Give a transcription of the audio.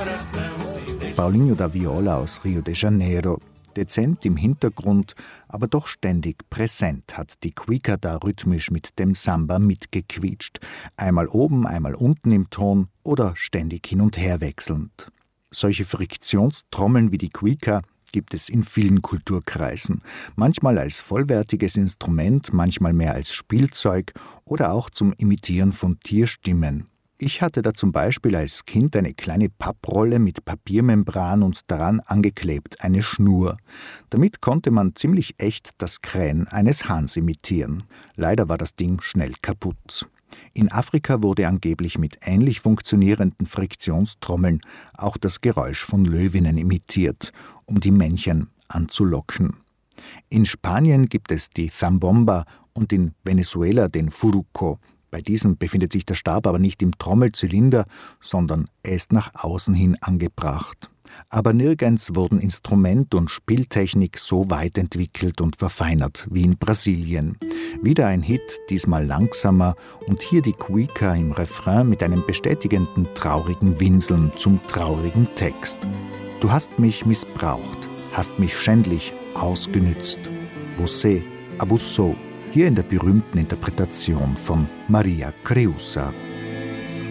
Paulinho da Viola aus Rio de Janeiro. Dezent im Hintergrund, aber doch ständig präsent hat die Cuica da rhythmisch mit dem Samba mitgequietscht. Einmal oben, einmal unten im Ton oder ständig hin und her wechselnd. Solche Friktionstrommeln wie die Cuica gibt es in vielen Kulturkreisen. Manchmal als vollwertiges Instrument, manchmal mehr als Spielzeug oder auch zum Imitieren von Tierstimmen. Ich hatte da zum Beispiel als Kind eine kleine Papprolle mit Papiermembran und daran angeklebt eine Schnur. Damit konnte man ziemlich echt das Krähen eines Hahns imitieren. Leider war das Ding schnell kaputt. In Afrika wurde angeblich mit ähnlich funktionierenden Friktionstrommeln auch das Geräusch von Löwinnen imitiert, um die Männchen anzulocken. In Spanien gibt es die Zambomba und in Venezuela den Furuco. Bei diesem befindet sich der Stab aber nicht im Trommelzylinder, sondern er ist nach außen hin angebracht. Aber nirgends wurden Instrument und Spieltechnik so weit entwickelt und verfeinert wie in Brasilien. Wieder ein Hit, diesmal langsamer und hier die Cuica im Refrain mit einem bestätigenden traurigen Winseln zum traurigen Text. Du hast mich missbraucht, hast mich schändlich ausgenützt. Você abusou. Hier in der berühmten Interpretation von Maria Creusa.